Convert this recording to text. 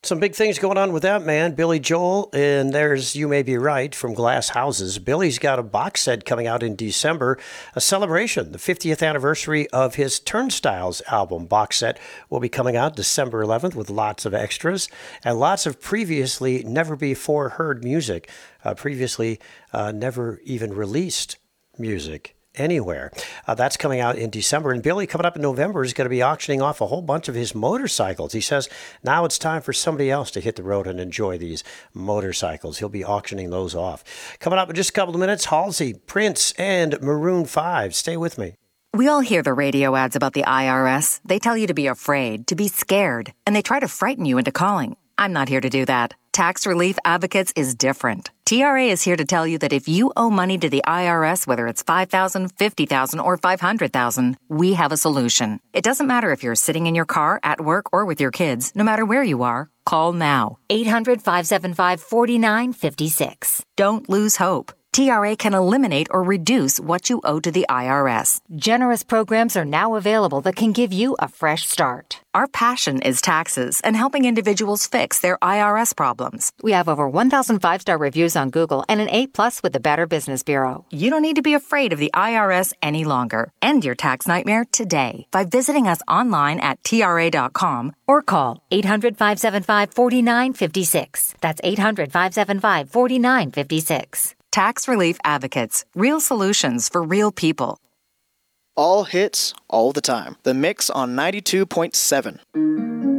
Some big things going on with that man, Billy Joel, and there's You May Be Right from Glass Houses. Billy's got a box set coming out in December, a celebration, the 50th anniversary of his Turnstiles album. Box set will be coming out December 11th with lots of extras and lots of previously never before heard music, previously never even released music anywhere. That's coming out in December. And Billy, coming up in November, is going to be auctioning off a whole bunch of his motorcycles. He says now it's time for somebody else to hit the road and enjoy these motorcycles. He'll be auctioning those off. Coming up in just a couple of minutes, Halsey, Prince, and Maroon 5. Stay with me. We all hear the radio ads about the IRS. They tell you to be afraid, to be scared, and they try to frighten you into calling. I'm not here to do that. Tax Relief Advocates is different. TRA is here to tell you that if you owe money to the IRS, whether it's $5,000, $50,000, or $500,000, we have a solution. It doesn't matter if you're sitting in your car, at work, or with your kids. No matter where you are, call now. 800-575-4956. Don't lose hope. TRA can eliminate or reduce what you owe to the IRS. Generous programs are now available that can give you a fresh start. Our passion is taxes and helping individuals fix their IRS problems. We have over 1,000 5-star reviews on Google and an A+ with the Better Business Bureau. You don't need to be afraid of the IRS any longer. End your tax nightmare today by visiting us online at TRA.com or call 800-575-4956. That's 800-575-4956. Tax Relief Advocates. Real solutions for real people. All hits, all the time. The Mix on 92.7.